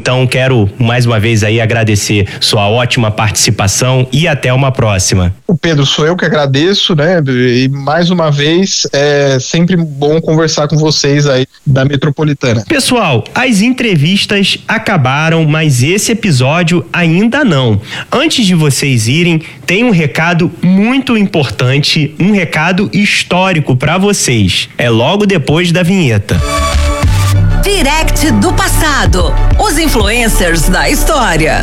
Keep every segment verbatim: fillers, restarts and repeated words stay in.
Então quero mais uma vez aí agradecer sua ótima participação e até uma próxima. O Pedro, sou eu que agradeço, né? E mais uma vez é sempre bom conversar com vocês aí da Metropolitana. Pessoal, as entrevistas acabaram, mas esse episódio ainda não. Antes de vocês irem, tem um recado muito importante, um recado histórico para vocês. É logo depois da vinheta. Direct do passado. Os influencers da história.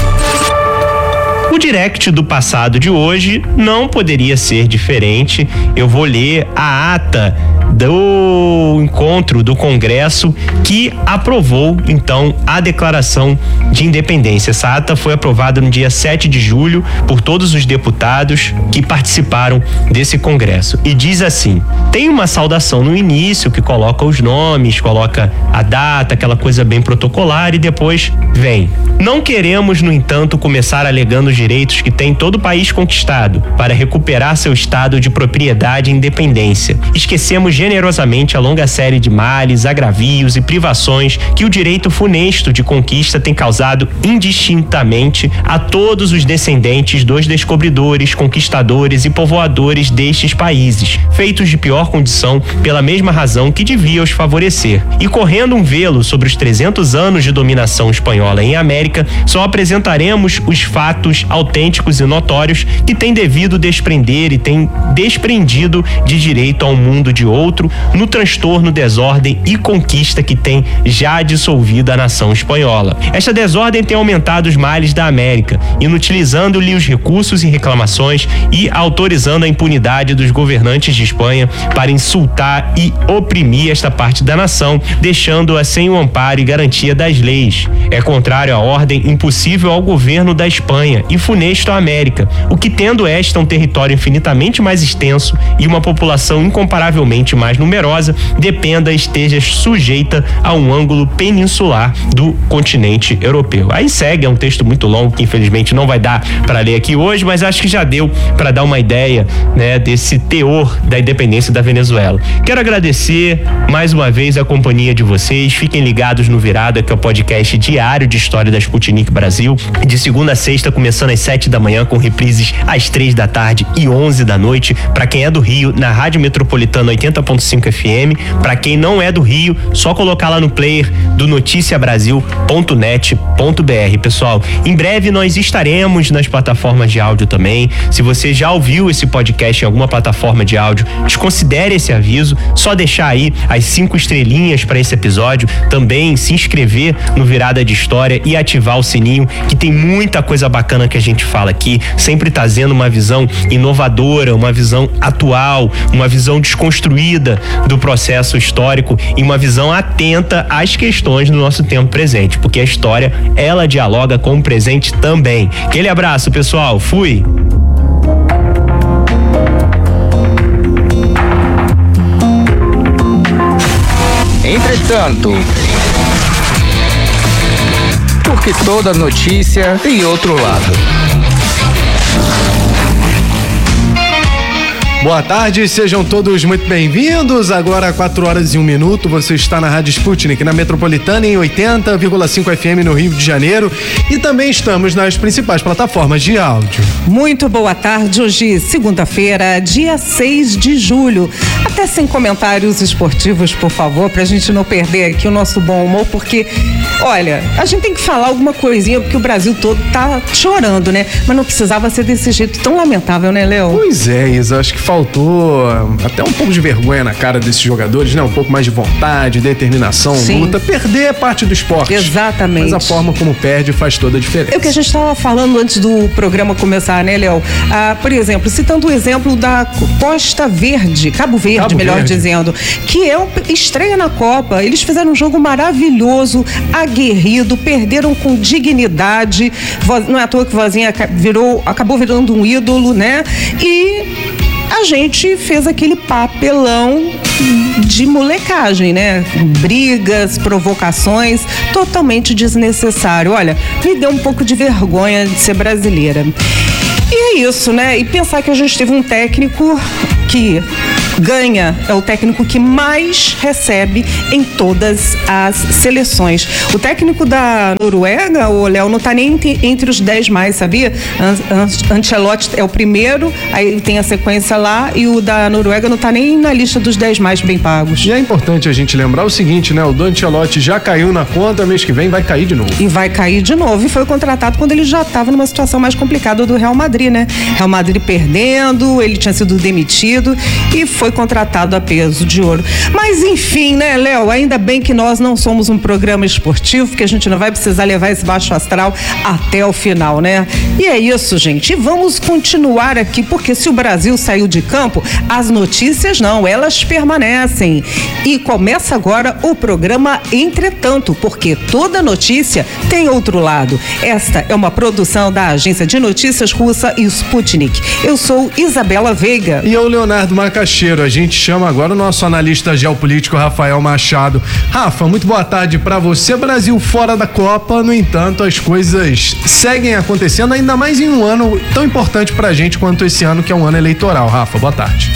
O Direct do passado de hoje não poderia ser diferente. Eu vou ler a ata do encontro do Congresso que aprovou, então, a Declaração de Independência. Essa ata foi aprovada no dia sete de julho por todos os deputados que participaram desse Congresso. E diz assim: tem uma saudação no início que coloca os nomes, coloca a data, aquela coisa bem protocolar, e depois vem: não queremos, no entanto, começar alegando os direitos que tem todo o país conquistado para recuperar seu estado de propriedade e independência. Esquecemos generosamente a longa série de males, agravios e privações que o direito funesto de conquista tem causado indistintamente a todos os descendentes dos descobridores, conquistadores e povoadores destes países, feitos de pior condição pela mesma razão que devia os favorecer. E correndo um velo sobre os trezentos anos de dominação espanhola em América, só apresentaremos os fatos autênticos e notórios que têm devido desprender e têm desprendido de direito a um mundo de outro, no transtorno, desordem e conquista que tem já dissolvido a nação espanhola. Esta desordem tem aumentado os males da América, inutilizando-lhe os recursos e reclamações e autorizando a impunidade dos governantes de Espanha para insultar e oprimir esta parte da nação, deixando-a sem o amparo e garantia das leis. É contrário à ordem impossível ao governo da Espanha e funesto à América, o que, tendo esta um território infinitamente mais extenso e uma população incomparavelmente mais numerosa, dependa esteja sujeita a um ângulo peninsular do continente europeu. Aí segue, é um texto muito longo que infelizmente não vai dar para ler aqui hoje, mas acho que já deu para dar uma ideia, né, desse teor da independência da Venezuela. Quero agradecer mais uma vez a companhia de vocês. Fiquem ligados no Virada, que é o podcast diário de história da Sputnik Brasil, de segunda a sexta, começando às sete da manhã, com reprises às três da tarde e onze da noite. Para quem é do Rio, na Rádio Metropolitana oitenta ponto cinco F M. Para quem não é do Rio, só colocar lá no player do noticia brasil ponto net ponto b r. Pessoal, em breve nós estaremos nas plataformas de áudio também. Se você já ouviu esse podcast em alguma plataforma de áudio, desconsidere esse aviso, só deixar aí as cinco estrelinhas para esse episódio, também se inscrever no Virada de História e ativar o sininho, que tem muita coisa bacana que a gente fala aqui, sempre trazendo uma visão inovadora, uma visão atual, uma visão desconstruída do processo histórico e uma visão atenta às questões do nosso tempo presente, porque a história, ela dialoga com o presente também. Aquele abraço, pessoal. Fui! Entretanto, porque toda notícia tem outro lado. Boa tarde, sejam todos muito bem-vindos. Agora, quatro horas e um minuto, você está na Rádio Sputnik, na Metropolitana, em oitenta vírgula cinco F M no Rio de Janeiro, e também estamos nas principais plataformas de áudio. Muito boa tarde, hoje, segunda-feira, dia seis de julho. Até sem comentários esportivos, por favor, pra gente não perder aqui o nosso bom humor, porque, olha, a gente tem que falar alguma coisinha, porque o Brasil todo tá chorando, né? Mas não precisava ser desse jeito tão lamentável, né, Léo? Pois é, Isa, acho que faltou até um pouco de vergonha na cara desses jogadores, né? Um pouco mais de vontade, determinação, Sim. luta. Perder é parte do esporte. Exatamente. Mas a forma como perde faz toda a diferença. É o que a gente estava falando antes do programa começar, né, Léo? Ah, por exemplo, citando o exemplo da Costa Verde, Cabo Verde, Cabo melhor Verde. dizendo, que é um, estreia na Copa. Eles fizeram um jogo maravilhoso, aguerrido, perderam com dignidade. Não é à toa que Vozinha virou, acabou virando um ídolo, né? E a gente fez aquele papelão de molecagem, né? Brigas, provocações, totalmente desnecessário. Olha, me deu um pouco de vergonha de ser brasileira. E é isso, né? E pensar que a gente teve um técnico que ganha, é o técnico que mais recebe em todas as seleções. O técnico da Noruega, o Léo, não está nem entre, entre os dez mais, sabia? An Ancelotti é o primeiro, aí tem a sequência lá, e o da Noruega não está nem na lista dos dez mais bem pagos. E é importante a gente lembrar o seguinte, né? O do Ancelotti já caiu na conta, mês que vem vai cair de novo. E vai cair de novo, e foi contratado quando ele já estava numa situação mais complicada do Real Madrid, né? Real Madrid perdendo, ele tinha sido demitido e foi contratado a peso de ouro. Mas enfim, né, Léo? Ainda bem que nós não somos um programa esportivo, porque a gente não vai precisar levar esse baixo astral até o final, né? E é isso, gente. E vamos continuar aqui, porque se o Brasil saiu de campo, as notícias não, elas permanecem. E começa agora o programa Entretanto, porque toda notícia tem outro lado. Esta é uma produção da agência de notícias russa Sputnik. Eu sou Isabela Veiga. E eu, Leonardo Macaxeiro. A gente chama agora o nosso analista geopolítico Rafael Machado. Rafa, muito boa tarde para você. Brasil fora da Copa, no entanto, as coisas seguem acontecendo, ainda mais em um ano tão importante pra gente quanto esse ano, que é um ano eleitoral. Rafa, boa tarde.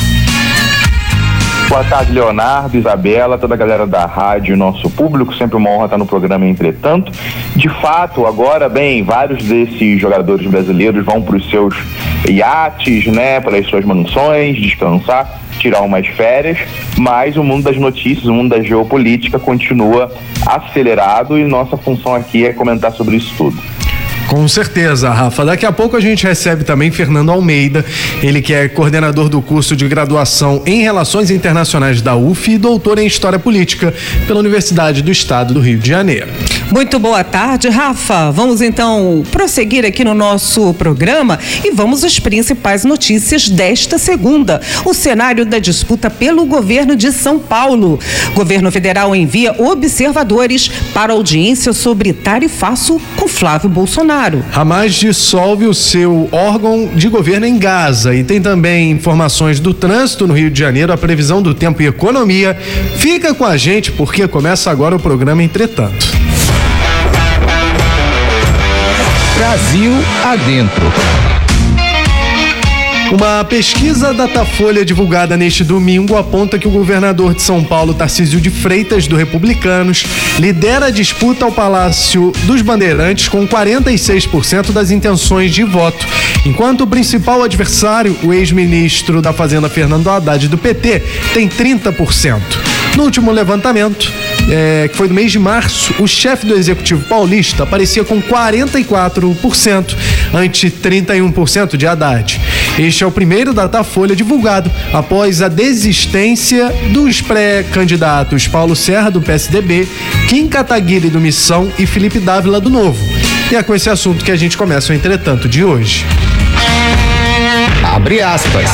Boa tarde, Leonardo, Isabela, toda a galera da rádio, nosso público, sempre uma honra estar no programa Entretanto. De fato, agora, bem, vários desses jogadores brasileiros vão para os seus iates, né, para as suas mansões, descansar, tirar umas férias, mas o mundo das notícias, o mundo da geopolítica continua acelerado e nossa função aqui é comentar sobre isso tudo. Com certeza, Rafa. Daqui a pouco a gente recebe também Fernando Almeida, ele que é coordenador do curso de graduação em Relações Internacionais da U F e doutor em História Política pela Universidade do Estado do Rio de Janeiro. Muito boa tarde, Rafa. Vamos então prosseguir aqui no nosso programa e vamos às principais notícias desta segunda. O cenário da disputa pelo governo de São Paulo. Governo federal envia observadores para audiência sobre tarifaço com Flávio Bolsonaro. Hamas dissolve o seu órgão de governo em Gaza e tem também informações do trânsito no Rio de Janeiro, a previsão do tempo e economia. Fica com a gente porque começa agora o programa Entretanto. Brasil adentro. Uma pesquisa Datafolha divulgada neste domingo aponta que o governador de São Paulo, Tarcísio de Freitas, do Republicanos, lidera a disputa ao Palácio dos Bandeirantes com quarenta e seis por cento das intenções de voto, enquanto o principal adversário, o ex-ministro da Fazenda Fernando Haddad, do P T, tem trinta por cento. No último levantamento, é, que foi do mês de março, o chefe do Executivo paulista aparecia com quarenta e quatro por cento, ante trinta e um por cento de Haddad. Este é o primeiro Datafolha divulgado após a desistência dos pré-candidatos Paulo Serra, do P S D B, Kim Kataguiri, do Missão, e Felipe Dávila, do Novo. E é com esse assunto que a gente começa o Entretanto de hoje. Abre aspas.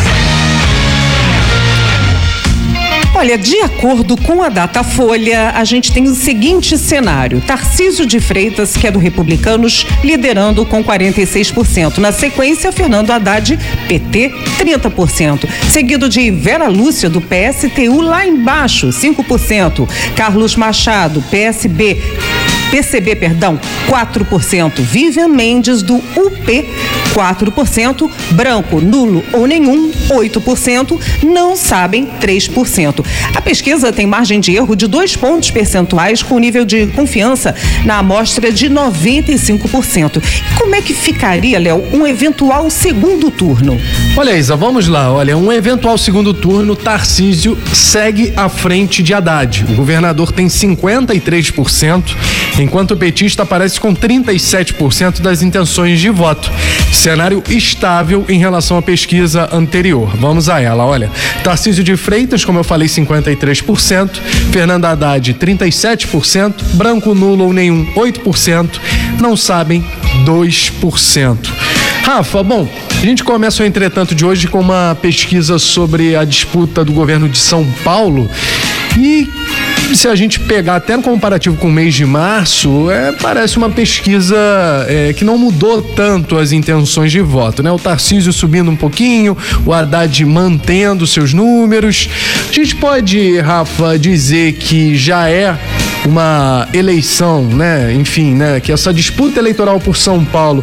Olha, de acordo com a Datafolha, a gente tem o seguinte cenário: Tarcísio de Freitas, que é do Republicanos, liderando com quarenta e seis por cento. Na sequência, Fernando Haddad, P T, trinta por cento. Seguido de Vera Lúcia, do P S T U, lá embaixo, cinco por cento. Carlos Machado, P S B, P C B, perdão, quatro por cento. Vivian Mendes, do U P, quatro por cento. Branco, nulo ou nenhum, oito por cento. Não sabem, três por cento. A pesquisa tem margem de erro de dois pontos percentuais, com nível de confiança na amostra de noventa e cinco por cento. E como é que ficaria, Léo, um eventual segundo turno? Olha, Isa, vamos lá. Olha, um eventual segundo turno, Tarcísio segue à frente de Haddad. O governador tem cinquenta e três por cento, enquanto o petista aparece com trinta e sete por cento das intenções de voto. Cenário estável em relação à pesquisa anterior. Vamos a ela, olha. Tarcísio de Freitas, como eu falei, cinquenta e três por cento. Fernando Haddad, trinta e sete por cento. Branco, nulo ou nenhum, oito por cento. Não sabem, dois por cento. Rafa, bom, a gente começa o Entretanto de hoje com uma pesquisa sobre a disputa do governo de São Paulo e se a gente pegar até no comparativo com o mês de março, é, parece uma pesquisa é, que não mudou tanto as intenções de voto, né? O Tarcísio subindo um pouquinho, o Haddad mantendo seus números. A gente pode, Rafa, dizer que já é uma eleição, né? Enfim, né? Que essa disputa eleitoral por São Paulo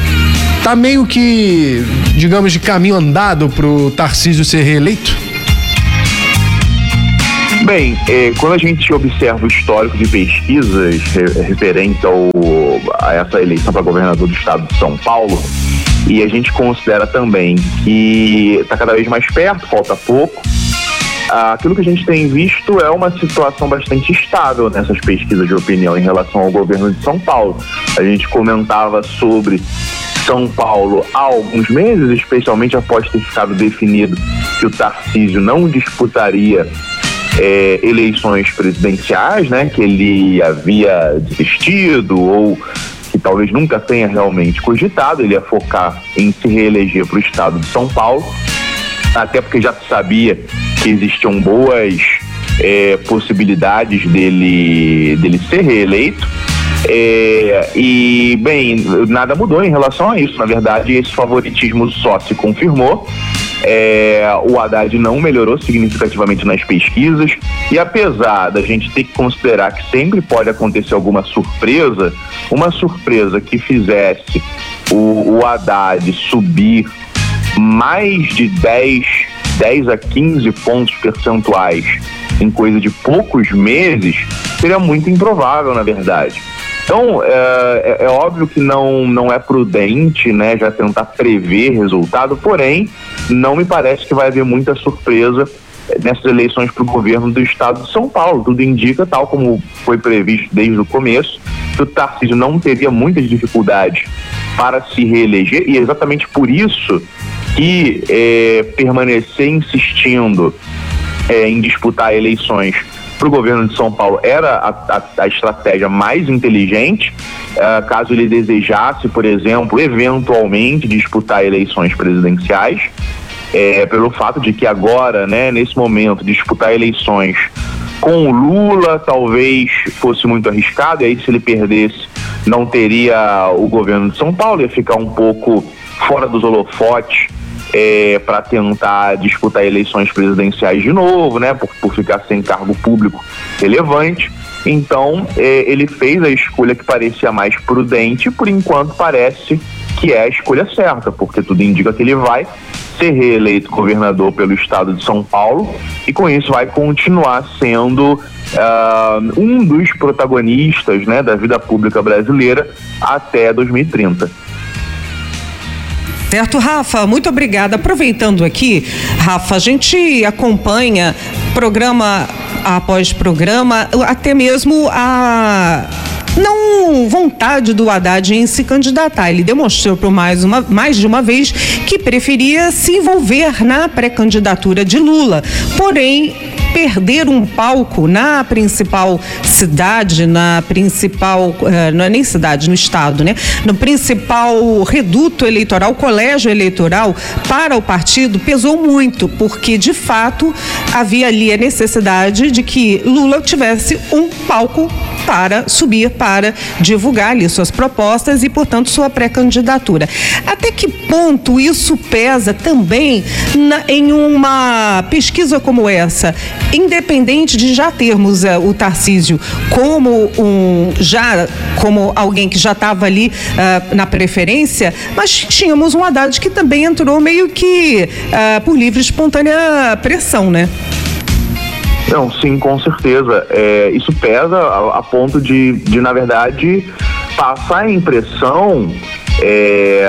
tá meio que, digamos, de caminho andado pro Tarcísio ser reeleito? Bem, eh, quando a gente observa o histórico de pesquisas re- referentes ao, a essa eleição para governador do estado de São Paulo, e a gente considera também que está cada vez mais perto, falta pouco, aquilo que a gente tem visto é uma situação bastante estável nessas pesquisas de opinião em relação ao governo de São Paulo. A gente comentava sobre São Paulo há alguns meses, especialmente após ter ficado definido que o Tarcísio não disputaria É, eleições presidenciais, né, que ele havia desistido ou que talvez nunca tenha realmente cogitado. Ele ia focar em se reeleger para o estado de São Paulo, até porque já se sabia que existiam boas é, possibilidades dele, dele ser reeleito. É, e, bem, nada mudou em relação a isso. Na verdade, esse favoritismo só se confirmou. É, o Haddad não melhorou significativamente nas pesquisas, e apesar da gente ter que considerar que sempre pode acontecer alguma surpresa, uma surpresa que fizesse o, o Haddad subir mais de dez a quinze pontos percentuais em coisa de poucos meses, seria muito improvável, na verdade. Então, é, é, é óbvio que não, não é prudente, né, já tentar prever resultado, porém, não me parece que vai haver muita surpresa nessas eleições para o governo do estado de São Paulo. Tudo indica, tal como foi previsto desde o começo, que o Tarcísio não teria muitas dificuldades para se reeleger, e é exatamente por isso que é, permanecer insistindo é, em disputar eleições para o governo de São Paulo era a, a, a estratégia mais inteligente, uh, caso ele desejasse, por exemplo, eventualmente disputar eleições presidenciais, é, pelo fato de que agora, né, nesse momento, disputar eleições com o Lula talvez fosse muito arriscado, e aí se ele perdesse não teria o governo de São Paulo, ia ficar um pouco fora dos holofotes É, para tentar disputar eleições presidenciais de novo, né, por, por ficar sem cargo público relevante. Então, é, ele fez a escolha que parecia mais prudente, e por enquanto parece que é a escolha certa, porque tudo indica que ele vai ser reeleito governador pelo estado de São Paulo, e com isso vai continuar sendo uh, um dos protagonistas, né, da vida pública brasileira até dois mil e trinta. Certo, Rafa, muito obrigada. Aproveitando aqui, Rafa, a gente acompanha programa após programa, até mesmo a não vontade do Haddad em se candidatar. Ele demonstrou por mais, uma, mais de uma vez que preferia se envolver na pré-candidatura de Lula. Porém, perder um palco na principal cidade, na principal, não é nem cidade, no estado, né? No principal reduto eleitoral, colégio eleitoral, para o partido pesou muito, porque de fato havia ali a necessidade de que Lula tivesse um palco para subir, para divulgar ali suas propostas e, portanto, sua pré-candidatura. Até que ponto isso pesa também na, em uma pesquisa como essa, independente de já termos uh, o Tarcísio como um já como alguém que já estava ali uh, na preferência, mas tínhamos um Haddad que também entrou meio que uh, por livre e espontânea pressão, né? Não, sim, com certeza. É, isso pesa a, a ponto de, de, na verdade, passar a impressão é,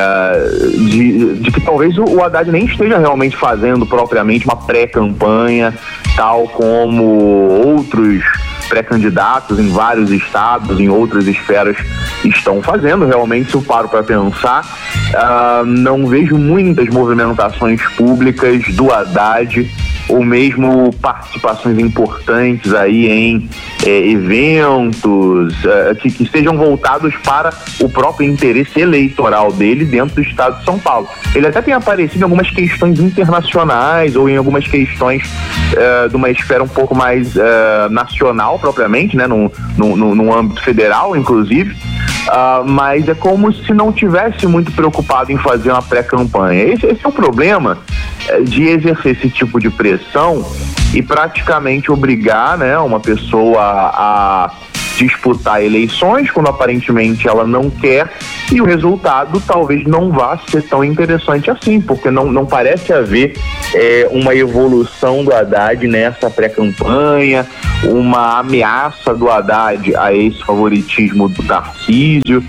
de, de que talvez o Haddad nem esteja realmente fazendo propriamente uma pré-campanha, tal como outros pré-candidatos em vários estados, em outras esferas, estão fazendo. Realmente, se eu paro para pensar, uh, não vejo muitas movimentações públicas do Haddad, ou mesmo participações importantes aí em é, eventos é, que, que sejam voltados para o próprio interesse eleitoral dele dentro do estado de São Paulo. Ele até tem aparecido em algumas questões internacionais ou em algumas questões é, de uma esfera um pouco mais é, nacional propriamente, né, no, no, no, no âmbito federal, inclusive, uh, mas é como se não tivesse muito preocupado em fazer uma pré-campanha. Esse, esse é o problema de exercer esse tipo de pressão e praticamente obrigar, né, uma pessoa a disputar eleições, quando aparentemente ela não quer, e o resultado talvez não vá ser tão interessante assim, porque não, não parece haver é, uma evolução do Haddad nessa pré-campanha, uma ameaça do Haddad a esse favoritismo do Tarcísio.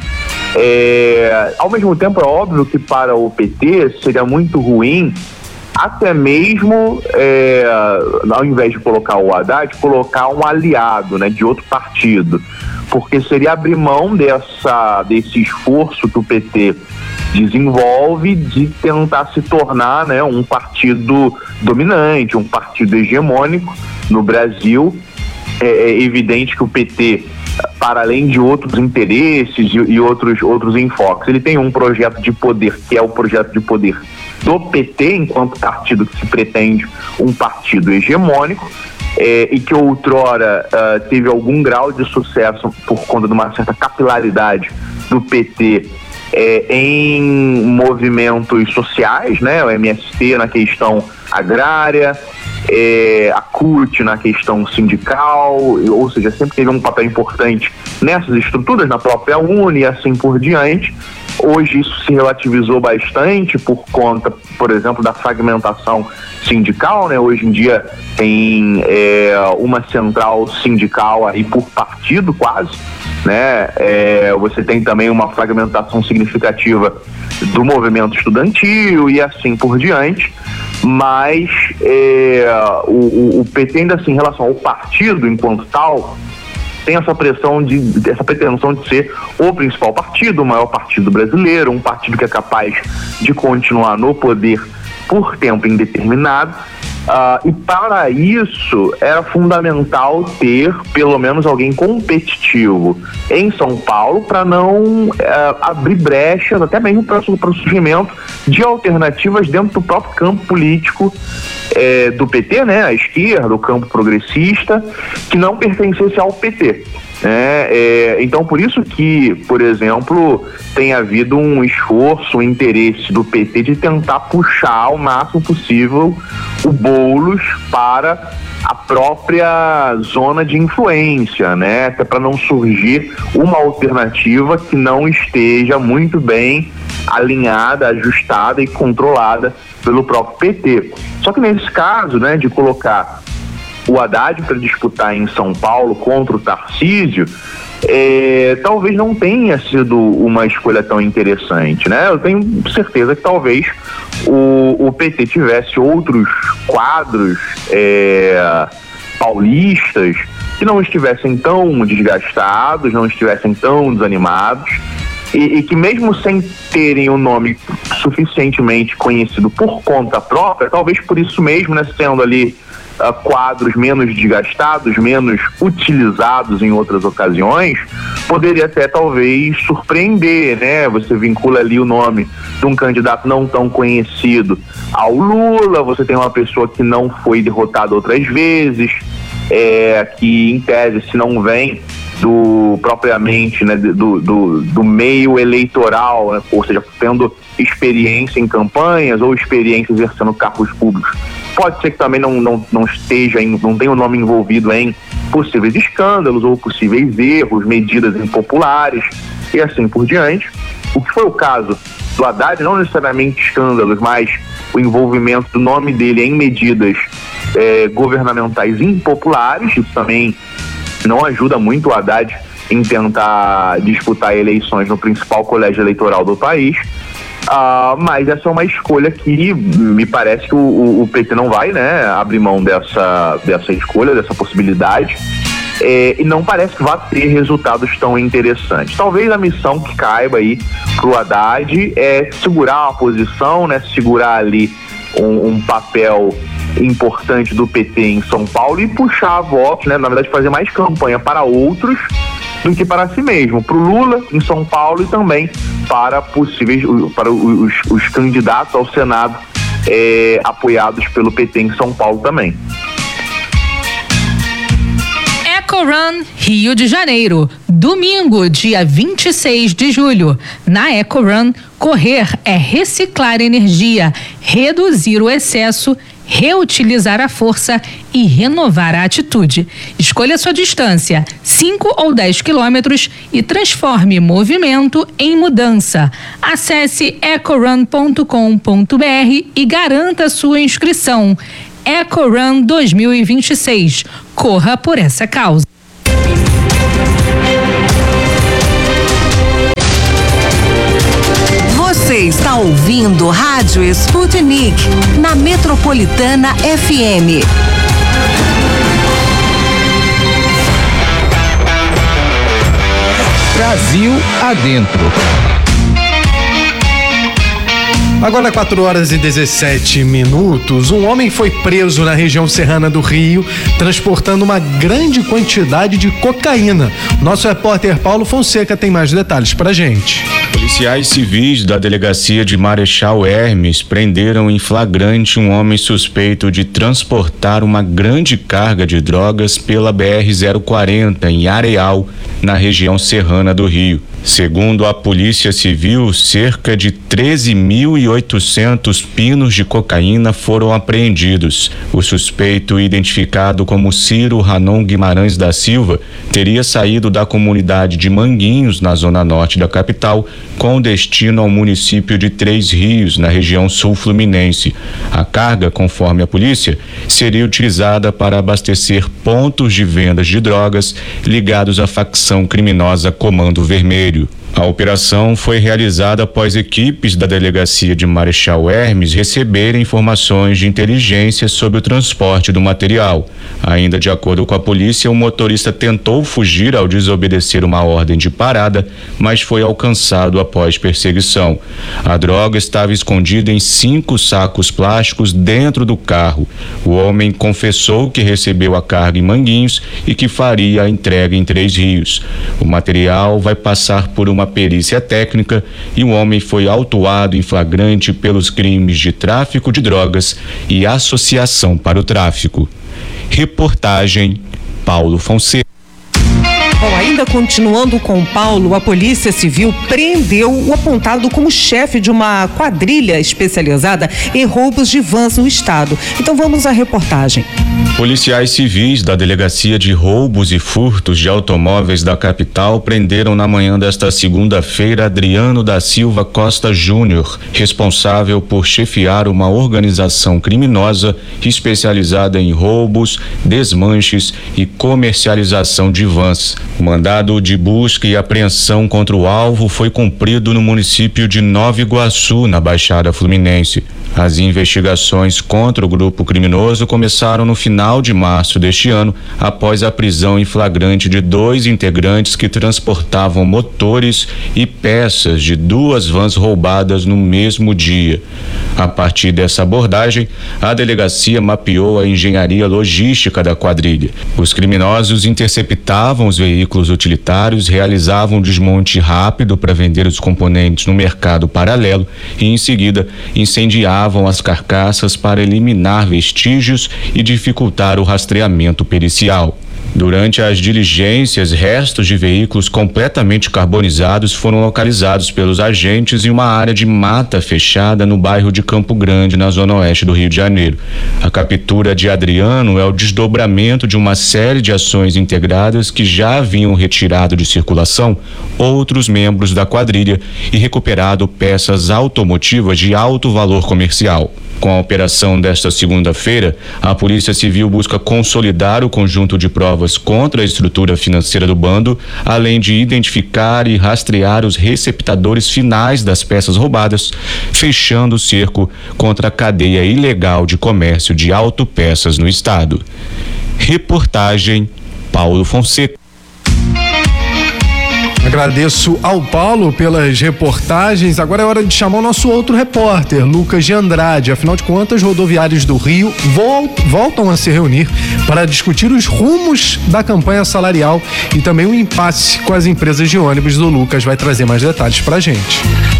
É, ao mesmo tempo, é óbvio que para o P T seria muito ruim até mesmo, é, ao invés de colocar o Haddad, colocar um aliado, né, de outro partido, porque seria abrir mão dessa, desse esforço que o P T desenvolve de tentar se tornar, né, um partido dominante, um partido hegemônico no Brasil. É, é evidente que o P T, para além de outros interesses e, e outros, outros enfoques, ele tem um projeto de poder, que é o projeto de poder do P T, enquanto partido que se pretende um partido hegemônico, é, e que outrora uh, teve algum grau de sucesso por conta de uma certa capilaridade do P T é, em movimentos sociais, né? O M S T na questão agrária, é, a C U T na questão sindical, ou seja, sempre teve um papel importante nessas estruturas, na própria Uni e assim por diante. Hoje isso se relativizou bastante por conta, por exemplo, da fragmentação sindical, né? Hoje em dia tem é, uma central sindical aí por partido quase, né? É, você tem também uma fragmentação significativa do movimento estudantil e assim por diante, mas é, o, o P T ainda assim, em relação ao partido enquanto tal, tem essa pressão de, essa pretensão de ser o principal partido, o maior partido brasileiro, um partido que é capaz de continuar no poder por tempo indeterminado. Uh, e para isso era fundamental ter pelo menos alguém competitivo em São Paulo para não uh, abrir brechas, até mesmo para o surgimento de alternativas dentro do próprio campo político eh, do P T, né, a esquerda, o campo progressista, que não pertencesse ao P T. É, é, então, por isso que, por exemplo, tem havido um esforço, um interesse do P T de tentar puxar ao máximo possível o Boulos para a própria zona de influência, né? Até para não surgir uma alternativa que não esteja muito bem alinhada, ajustada e controlada pelo próprio P T. Só que nesse caso, né, de colocar o Haddad para disputar em São Paulo contra o Tarcísio, é, talvez não tenha sido uma escolha tão interessante, né? Eu tenho certeza que talvez o, o P T tivesse outros quadros é, paulistas que não estivessem tão desgastados, não estivessem tão desanimados, e, e que mesmo sem terem o nome suficientemente conhecido por conta própria, talvez por isso mesmo, né, sendo ali Uh, quadros menos desgastados, menos utilizados em outras ocasiões, poderia até talvez surpreender, né? Você vincula ali o nome de um candidato não tão conhecido ao Lula, você tem uma pessoa que não foi derrotada outras vezes, é, que em tese, se não vem do propriamente, né, do, do, do meio eleitoral, né, ou seja, tendo experiência em campanhas ou experiência exercendo cargos públicos, pode ser que também não, não, não esteja, em, não tenha o nome envolvido em possíveis escândalos ou possíveis erros, medidas impopulares e assim por diante. O que foi o caso do Haddad, não necessariamente escândalos, mas o envolvimento do nome dele em medidas eh, governamentais impopulares. Isso também não ajuda muito o Haddad em tentar disputar eleições no principal colégio eleitoral do país. Uh, mas essa é uma escolha que me parece que o, o, o P T não vai, né, abrir mão dessa, dessa escolha, dessa possibilidade, é, e não parece que vai ter resultados tão interessantes. Talvez a missão que caiba aí pro Haddad é segurar a posição, né, segurar ali um, um papel importante do P T em São Paulo e puxar votos, né, na verdade fazer mais campanha para outros do que para si mesmo, para o Lula em São Paulo e também para possíveis, para os, os candidatos ao Senado é, apoiados pelo P T em São Paulo também. EcoRun Rio de Janeiro, domingo, dia vinte e seis de julho. Na EcoRun, correr é reciclar energia, reduzir o excesso reutilizar a força e renovar a atitude. Escolha sua distância, cinco ou dez quilômetros, e transforme movimento em mudança. Acesse ecorun ponto com ponto br e garanta sua inscrição. EcoRun dois mil e vinte e seis. Corra por essa causa. Você está ouvindo Rádio Sputnik na Metropolitana F M. Brasil adentro. Agora, quatro horas e dezessete minutos, um homem foi preso na região serrana do Rio, transportando uma grande quantidade de cocaína. Nosso repórter Paulo Fonseca tem mais detalhes pra gente. Policiais civis da delegacia de Marechal Hermes prenderam em flagrante um homem suspeito de transportar uma grande carga de drogas pela B R zero quarenta em Areal, na região serrana do Rio. Segundo a Polícia Civil, cerca de treze mil e oitocentos pinos de cocaína foram apreendidos. O suspeito, identificado como Ciro Ranon Guimarães da Silva, teria saído da comunidade de Manguinhos, na zona norte da capital, com destino ao município de Três Rios, na região sul fluminense. A carga, conforme a polícia, seria utilizada para abastecer pontos de vendas de drogas ligados à facção criminosa Comando Vermelho. A operação foi realizada após equipes da delegacia de Marechal Hermes receberem informações de inteligência sobre o transporte do material. Ainda de acordo com a polícia, o motorista tentou fugir ao desobedecer uma ordem de parada, mas foi alcançado após perseguição. A droga estava escondida em cinco sacos plásticos dentro do carro. O homem confessou que recebeu a carga em Manguinhos e que faria a entrega em Três Rios. O material vai passar por uma perícia técnica e o homem foi autuado em flagrante pelos crimes de tráfico de drogas e associação para o tráfico. Reportagem Paulo Fonseca. Bom, ainda continuando com Paulo, a Polícia Civil prendeu o apontado como chefe de uma quadrilha especializada em roubos de vans no estado. Então vamos à reportagem. Policiais civis da Delegacia de Roubos e Furtos de Automóveis da capital prenderam na manhã desta segunda-feira Adriano da Silva Costa Júnior, responsável por chefiar uma organização criminosa especializada em roubos, desmanches e comercialização de vans. O mandado de busca e apreensão contra o alvo foi cumprido no município de Nova Iguaçu, na Baixada Fluminense. As investigações contra o grupo criminoso começaram no final de março deste ano, após a prisão em flagrante de dois integrantes que transportavam motores e peças de duas vans roubadas no mesmo dia. A partir dessa abordagem, a delegacia mapeou a engenharia logística da quadrilha. Os criminosos interceptavam os veículos utilitários, realizavam um desmonte rápido para vender os componentes no mercado paralelo e, em seguida, incendiavam as carcaças para eliminar vestígios e dificultar o rastreamento pericial. Durante as diligências, restos de veículos completamente carbonizados foram localizados pelos agentes em uma área de mata fechada no bairro de Campo Grande, na zona oeste do Rio de Janeiro. A captura de Adriano é o desdobramento de uma série de ações integradas que já haviam retirado de circulação outros membros da quadrilha e recuperado peças automotivas de alto valor comercial. Com a operação desta segunda-feira, a Polícia Civil busca consolidar o conjunto de provas contra a estrutura financeira do bando, além de identificar e rastrear os receptadores finais das peças roubadas, fechando o cerco contra a cadeia ilegal de comércio de autopeças no estado. Reportagem Paulo Fonseca. Agradeço ao Paulo pelas reportagens. Agora é hora de chamar o nosso outro repórter, Lucas de Andrade. Afinal de contas, rodoviários do Rio voltam a se reunir para discutir os rumos da campanha salarial e também o impasse com as empresas de ônibus. O Lucas vai trazer mais detalhes pra gente.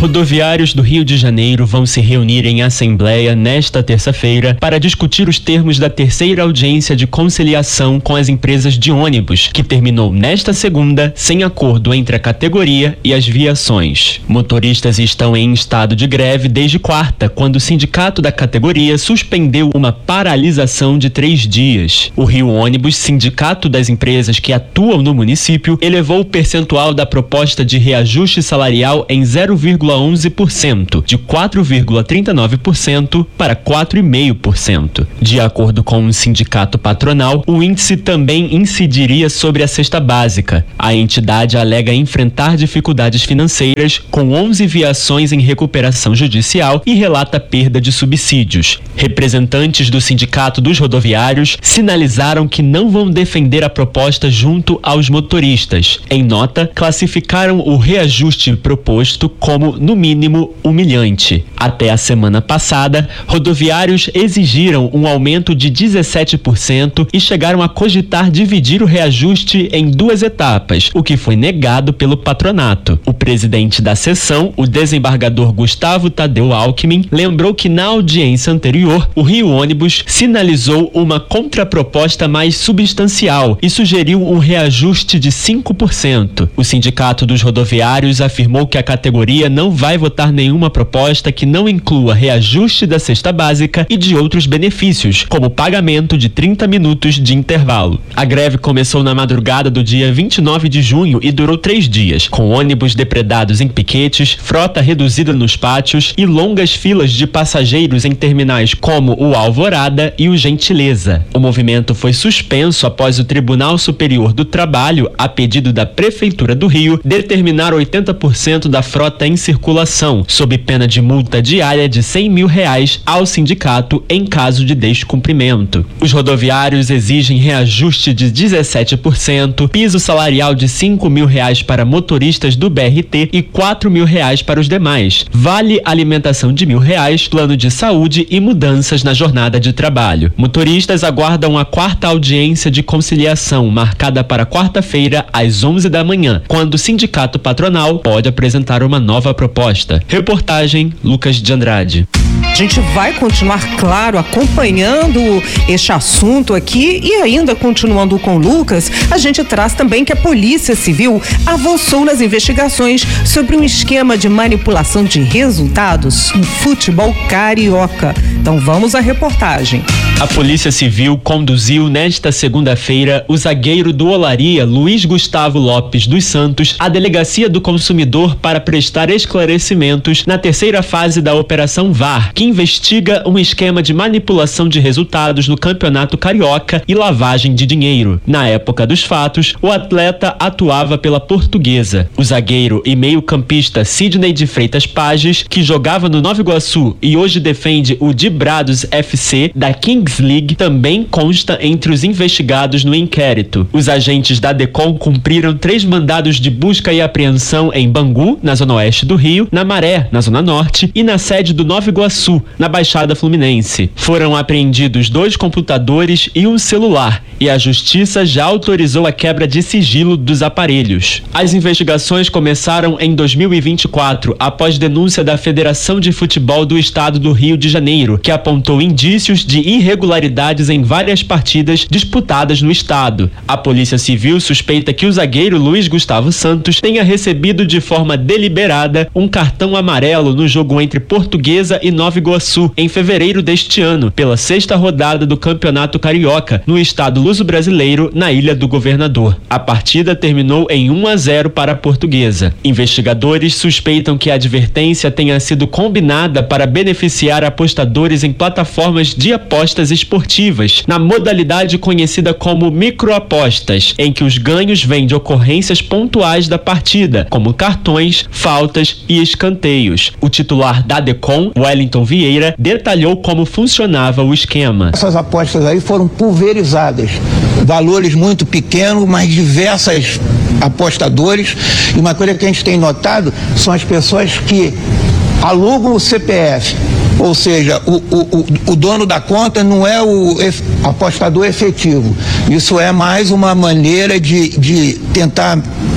Rodoviários do Rio de Janeiro vão se reunir em assembleia nesta terça-feira para discutir os termos da terceira audiência de conciliação com as empresas de ônibus, que terminou nesta segunda sem acordo entre a categoria e as viações. Motoristas estão em estado de greve desde quarta, quando o sindicato da categoria suspendeu uma paralisação de três dias. O Rio Ônibus, sindicato das empresas que atuam no município, elevou o percentual da proposta de reajuste salarial em zero vírgula onze por cento, de quatro vírgula trinta e nove por cento para quatro vírgula cinco por cento. De acordo com o sindicato patronal, o índice também incidiria sobre a cesta básica. A entidade alega enfrentar dificuldades financeiras, com onze viações em recuperação judicial, e relata perda de subsídios. Representantes do Sindicato dos Rodoviários sinalizaram que não vão defender a proposta junto aos motoristas. Em nota, classificaram o reajuste proposto como, no mínimo, humilhante. Até a semana passada, rodoviários exigiram um aumento de dezessete por cento e chegaram a cogitar dividir o reajuste em duas etapas, o que foi negado pelo patronato. O presidente da sessão, o desembargador Gustavo Tadeu Alckmin, lembrou que na audiência anterior, o Rio Ônibus sinalizou uma contraproposta mais substancial e sugeriu um reajuste de cinco por cento. O Sindicato dos Rodoviários afirmou que a categoria não vai votar nenhuma proposta que não inclua reajuste da cesta básica e de outros benefícios, como pagamento de trinta minutos de intervalo. A greve começou na madrugada do dia vinte e nove de junho e durou três dias, com ônibus depredados em piquetes, frota reduzida nos pátios e longas filas de passageiros em terminais como o Alvorada e o Gentileza. O movimento foi suspenso após o Tribunal Superior do Trabalho, a pedido da Prefeitura do Rio, determinar oitenta por cento da frota em circulação, sob pena de multa diária de cem mil reais ao sindicato em caso de descumprimento. Os rodoviários exigem reajuste de dezessete por cento, piso salarial de cinco mil reais para motoristas do B R T e quatro mil reais para os demais, vale alimentação de mil reais, plano de saúde e mudanças na jornada de trabalho. Motoristas aguardam a quarta audiência de conciliação, marcada para quarta-feira, às onze da manhã, quando o sindicato patronal pode apresentar uma nova proposta. Reportagem Lucas de Andrade. A gente vai continuar, claro, acompanhando este assunto aqui e ainda continuando com o Lucas, a gente traz também que a Polícia Civil avançou nas investigações sobre um esquema de manipulação de resultados no futebol carioca. Então vamos à reportagem. A Polícia Civil conduziu nesta segunda-feira o zagueiro do Olaria, Luiz Gustavo Lopes dos Santos, à Delegacia do Consumidor para prestar esclarecimentos na terceira fase da Operação V A R, que investiga um esquema de manipulação de resultados no Campeonato Carioca e lavagem de dinheiro. Na época dos fatos, o atleta atuava pela Portuguesa. O zagueiro e meio-campista Sidney de Freitas Pages, que jogava no Nova Iguaçu e hoje defende o Dibrados F C da Kings League, também consta entre os investigados no inquérito. Os agentes da DECOM cumpriram três mandados de busca e apreensão em Bangu, na zona oeste do Rio, na Maré, na zona norte, e na sede do Nova Iguaçu, na Baixada Fluminense. Foram apreendidos dois computadores e um celular, e a Justiça já autorizou a quebra de sigilo dos aparelhos. As investigações começaram em dois mil e vinte e quatro, após denúncia da Federação de Futebol do Estado do Rio de Janeiro, que apontou indícios de irregularidades em várias partidas disputadas no estado. A Polícia Civil suspeita que o zagueiro Luiz Gustavo Santos tenha recebido de forma deliberada um cartão amarelo no jogo entre Portuguesa e Nova Iguaçu, em fevereiro deste ano, pela sexta rodada do Campeonato Carioca, no estado luso-brasileiro, na Ilha do Governador. A partida terminou em um a zero para a Portuguesa. Investigadores suspeitam que a advertência tenha sido combinada para beneficiar apostadores em plataformas de apostas esportivas, na modalidade conhecida como microapostas, em que os ganhos vêm de ocorrências pontuais da partida, como cartões, faltas e escanteios. O titular da DECOM, Wellington Vieira, detalhou como funcionava o esquema. Essas apostas aí foram pulverizadas, valores muito pequenos, mas diversas apostadores, e uma coisa que a gente tem notado são as pessoas que alugam o C P F, ou seja, o, o, o dono da conta não é o apostador efetivo. Isso é mais uma maneira de, de tentar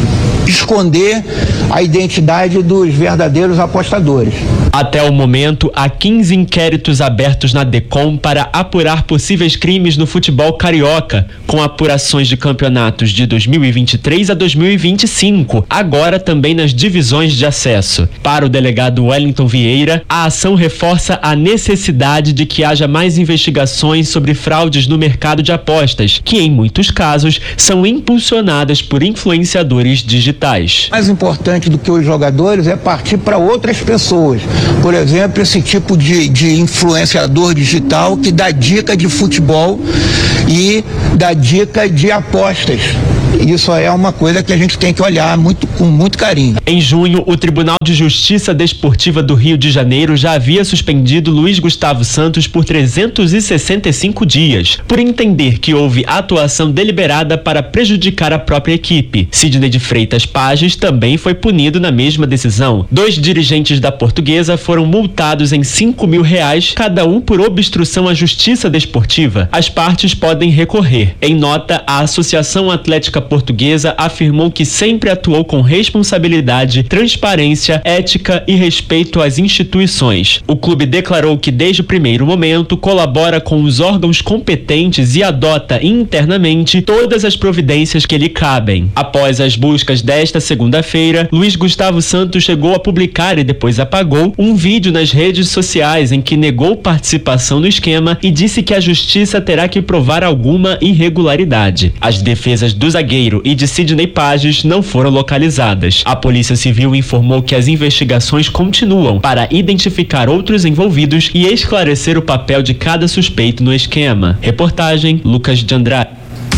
esconder a identidade dos verdadeiros apostadores. Até o momento, há quinze inquéritos abertos na DECOM para apurar possíveis crimes no futebol carioca, com apurações de campeonatos de dois mil e vinte e três a dois mil e vinte e cinco, agora também nas divisões de acesso. Para o delegado Wellington Vieira, a ação reforça a necessidade de que haja mais investigações sobre fraudes no mercado de apostas, que em muitos casos são impulsionadas por influenciadores digitais. Mais importante do que os jogadores é partir para outras pessoas. Por exemplo, esse tipo de, de influenciador digital que dá dica de futebol e dá dica de apostas. Isso é uma coisa que a gente tem que olhar muito, com muito carinho. Em junho, o Tribunal de Justiça Desportiva do Rio de Janeiro já havia suspendido Luiz Gustavo Santos por trezentos e sessenta e cinco dias, por entender que houve atuação deliberada para prejudicar a própria equipe. Sidney de Freitas Pages também foi punido na mesma decisão. Dois dirigentes da Portuguesa foram multados em cinco mil reais, cada um por obstrução à justiça desportiva. As partes podem recorrer. Em nota, a Associação Atlética Portuguesa afirmou que sempre atuou com responsabilidade, transparência, ética e respeito às instituições. O clube declarou que desde o primeiro momento colabora com os órgãos competentes e adota internamente todas as providências que lhe cabem. Após as buscas desta segunda-feira, Luiz Gustavo Santos chegou a publicar e depois apagou um vídeo nas redes sociais em que negou participação no esquema e disse que a justiça terá que provar alguma irregularidade. As defesas do zagueiro e de Sidney Pages não foram localizadas. A Polícia Civil informou que as investigações continuam para identificar outros envolvidos e esclarecer o papel de cada suspeito no esquema. Reportagem Lucas de Andrade.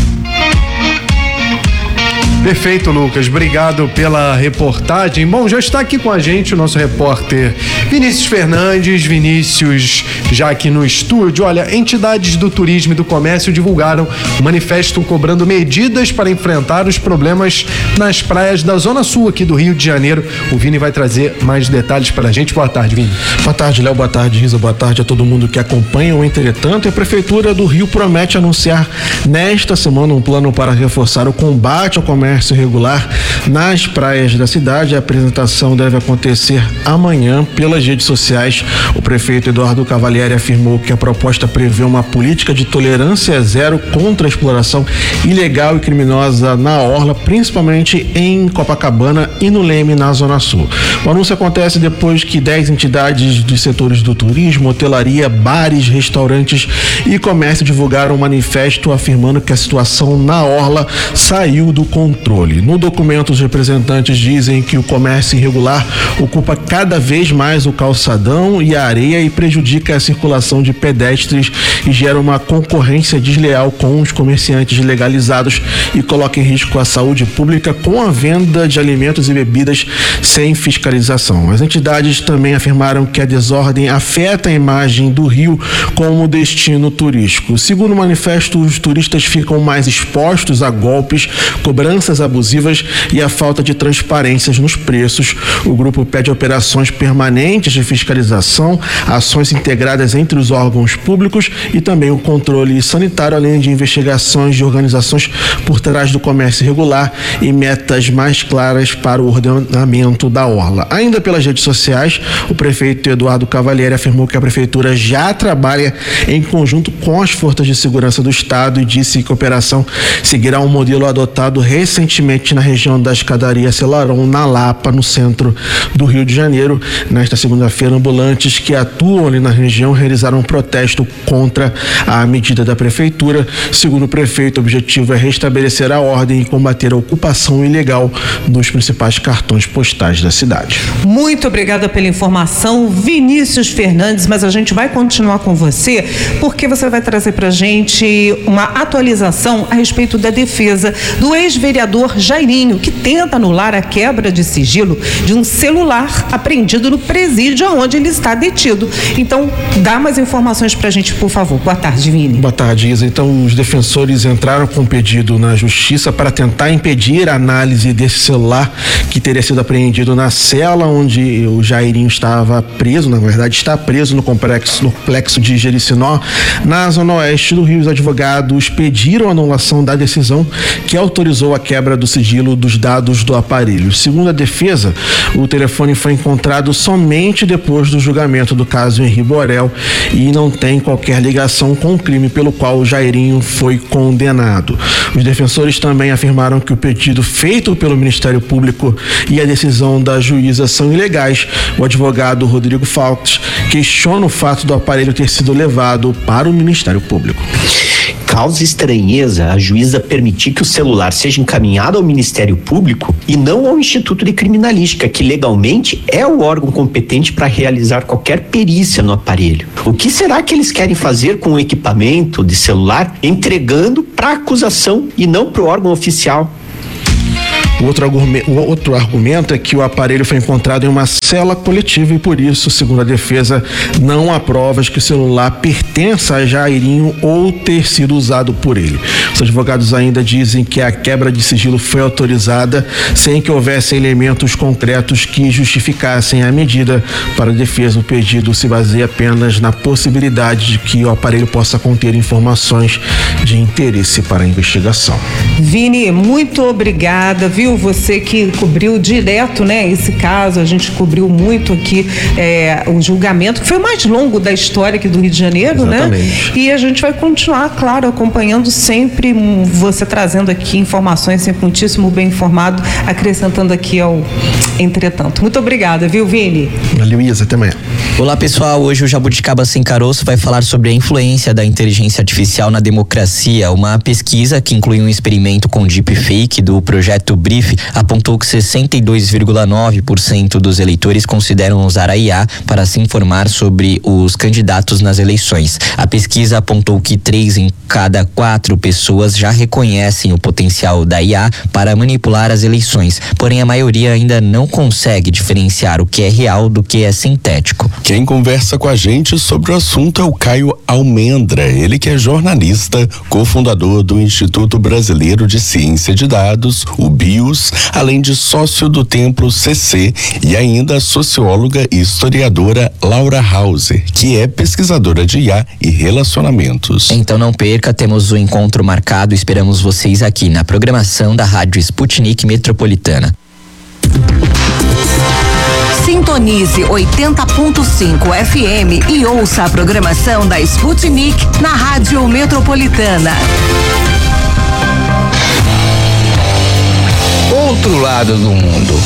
Perfeito, Lucas. Obrigado pela reportagem. Bom, já está aqui com a gente o nosso repórter Vinícius Fernandes. Vinícius, já aqui no estúdio. Olha, entidades do turismo e do comércio divulgaram um manifesto cobrando medidas para enfrentar os problemas nas praias da Zona Sul aqui do Rio de Janeiro. O Vini vai trazer mais detalhes para a gente. Boa tarde, Vini. Boa tarde, Léo. Boa tarde, Risa. Boa tarde a todo mundo que acompanha. Entretanto, a Prefeitura do Rio promete anunciar nesta semana um plano para reforçar o combate ao comércio irregular nas praias da cidade. A apresentação deve acontecer amanhã pelas redes sociais. O prefeito Eduardo Cavalieri afirmou que a proposta prevê uma política de tolerância zero contra a exploração ilegal e criminosa na orla, principalmente em Copacabana e no Leme, na Zona Sul. O anúncio acontece depois que dez entidades dos setores do turismo, hotelaria, bares, restaurantes e comércio divulgaram um manifesto afirmando que a situação na orla saiu do controle. No documento, os representantes dizem que o comércio irregular ocupa cada vez mais o calçadão e a areia e prejudica a circulação de pedestres e gera uma concorrência desleal com os comerciantes legalizados e coloca em risco a saúde pública com a venda de alimentos e bebidas sem fiscalização. As entidades também afirmaram que a desordem afeta a imagem do Rio como destino turístico. Segundo o manifesto, os turistas ficam mais expostos a golpes, cobranças abusivas e a falta de transparências nos preços. O grupo pede operações permanentes de fiscalização, ações integradas entre os órgãos públicos e também o controle sanitário, além de investigações de organizações por trás do comércio irregular e metas mais claras para o ordenamento da orla. Ainda pelas redes sociais, o prefeito Eduardo Cavalieri afirmou que a prefeitura já trabalha em conjunto com as forças de segurança do estado e disse que a operação seguirá um modelo adotado recentemente na região da escadaria Celarón, na Lapa, no centro do Rio de Janeiro. Nesta segunda-feira, ambulantes que atuam ali na região realizaram um protesto contra a medida da prefeitura. Segundo o prefeito, o objetivo é restabelecer a ordem e combater a ocupação ilegal dos principais cartões postais da cidade. Muito obrigada pela informação, Vinícius Fernandes, mas a gente vai continuar com você porque você vai trazer pra gente uma atualização a respeito da defesa do ex-vereador Jairinho, que tenta anular a quebra de sigilo de um celular apreendido no presídio onde ele está detido. Então, dá mais informações pra gente, por favor. Boa tarde, Vini. Boa tarde, Isa. Então, os defensores entraram com um pedido na justiça para tentar impedir a análise desse celular que teria sido apreendido na cela onde o Jairinho estava preso, na verdade está preso no complexo, no complexo de Jericinó, na zona oeste do Rio. Os advogados pediram a anulação da decisão que autorizou a quebra quebra do sigilo dos dados do aparelho. Segundo a defesa, o telefone foi encontrado somente depois do julgamento do caso Henri Borel e não tem qualquer ligação com o crime pelo qual o Jairinho foi condenado. Os defensores também afirmaram que o pedido feito pelo Ministério Público e a decisão da juíza são ilegais. O advogado Rodrigo Falques questiona o fato do aparelho ter sido levado para o Ministério Público. Causa estranheza a juíza permitir que o celular seja encaminhado ao Ministério Público e não ao Instituto de Criminalística, que legalmente é o órgão competente para realizar qualquer perícia no aparelho. O que será que eles querem fazer com o equipamento de celular entregando para a acusação e não para o órgão oficial? O outro, argumento, o outro argumento é que o aparelho foi encontrado em uma cela coletiva e, por isso, segundo a defesa, não há provas que o celular pertença a Jairinho ou ter sido usado por ele. Os advogados ainda dizem que a quebra de sigilo foi autorizada sem que houvessem elementos concretos que justificassem a medida. Para a defesa, o pedido se baseia apenas na possibilidade de que o aparelho possa conter informações de interesse para a investigação. Vini, muito obrigada, viu? Você que cobriu direto, né, esse caso, a gente cobriu muito aqui é, o julgamento, que foi o mais longo da história aqui do Rio de Janeiro, Exatamente. né? E a gente vai continuar, claro, acompanhando sempre você trazendo aqui informações, sempre muitíssimo bem informado, acrescentando aqui ao Entretanto. Muito obrigada, viu, Vini? Valeu, Isa, até amanhã. Olá, pessoal, hoje o Jabuticaba Sem Caroço vai falar sobre a influência da inteligência artificial na democracia. Uma pesquisa que inclui um experimento com deepfake do projeto Brief apontou que sessenta e dois vírgula nove por cento dos eleitores consideram usar a I A para se informar sobre os candidatos nas eleições. A pesquisa apontou que três em cada quatro pessoas já reconhecem o potencial da I A para manipular as eleições, porém a maioria ainda não consegue diferenciar o que é real do que é sintético. Quem conversa com a gente sobre o assunto é o Caio Almendra, ele que é jornalista, cofundador do Instituto Brasileiro de Ciência de Dados, o BIOS, além de sócio do Templo C C, e ainda a socióloga e historiadora Laura Hauser, que é pesquisadora de I A e relacionamentos. Então não perca, temos o encontro marcado, esperamos vocês aqui na programação da Rádio Sputnik Metropolitana. Sintonize oitenta ponto cinco F M e ouça a programação da Sputnik na Rádio Metropolitana. Outro lado do mundo.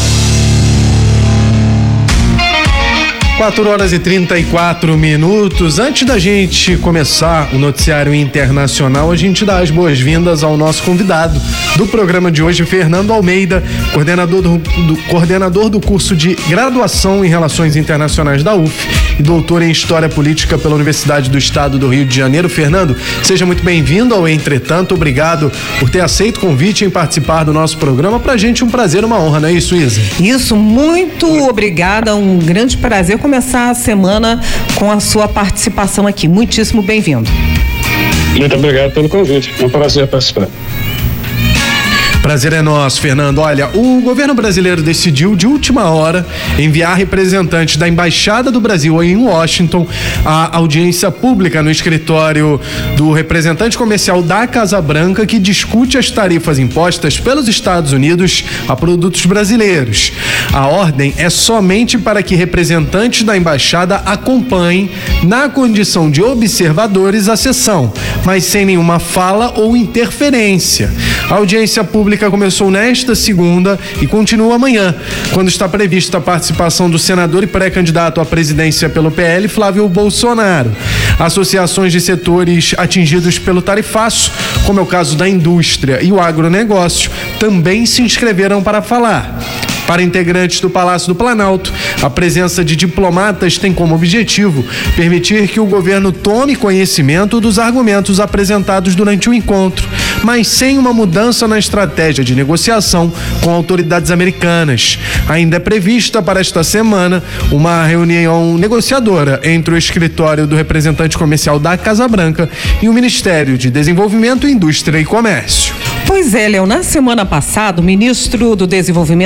quatro horas e trinta e quatro minutos. Antes da gente começar o noticiário internacional, a gente dá as boas-vindas ao nosso convidado do programa de hoje, Fernando Almeida, coordenador do, do, coordenador do curso de graduação em Relações Internacionais da U F e doutor em História Política pela Universidade do Estado do Rio de Janeiro. Fernando, seja muito bem-vindo ao Entretanto. Obrigado por ter aceito o convite em participar do nosso programa. Pra gente um prazer, uma honra, não é isso, Isa? Isso, muito obrigada, um grande prazer começar a semana com a sua participação aqui. Muitíssimo bem-vindo. Muito obrigado pelo convite. É um prazer participar. Prazer é nosso, Fernando. Olha, o governo brasileiro decidiu de última hora enviar representantes da Embaixada do Brasil em Washington à audiência pública no escritório do representante comercial da Casa Branca, que discute as tarifas impostas pelos Estados Unidos a produtos brasileiros. A ordem é somente para que representantes da embaixada acompanhem, na condição de observadores, a sessão, mas sem nenhuma fala ou interferência. A audiência pública começou nesta segunda e continua amanhã, quando está prevista a participação do senador e pré-candidato à presidência pelo P L, Flávio Bolsonaro. Associações de setores atingidos pelo tarifaço, como é o caso da indústria e o agronegócio, também se inscreveram para falar. Para integrantes do Palácio do Planalto, a presença de diplomatas tem como objetivo permitir que o governo tome conhecimento dos argumentos apresentados durante o encontro, mas sem uma mudança na estratégia de negociação com autoridades americanas. Ainda é prevista para esta semana uma reunião negociadora entre o escritório do representante comercial da Casa Branca e o Ministério de Desenvolvimento, Indústria e Comércio. Pois é, Léo, na semana passada, o ministro do Desenvolvimento, Indústria